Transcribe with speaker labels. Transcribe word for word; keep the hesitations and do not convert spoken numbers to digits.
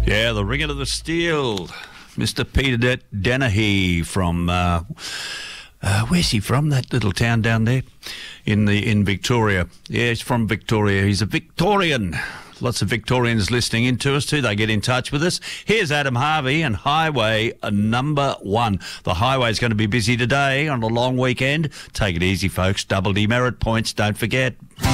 Speaker 1: Yeah, the Ring of the Steel. Mister Peter De- Dennehy from, uh, uh, where's he from? That little town down there in the in Victoria. Yeah, he's from Victoria. He's a Victorian. Lots of Victorians listening in to us too. They get in touch with us. Here's Adam Harvey and Highway number one. The highway's going to be busy today on a long weekend. Take it easy, folks. Double demerit points, don't forget.